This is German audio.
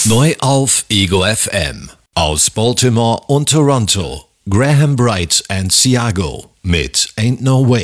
Neu auf Ego FM. Aus Baltimore und Toronto. Graham Bright and Thiago mit Ain't No Way.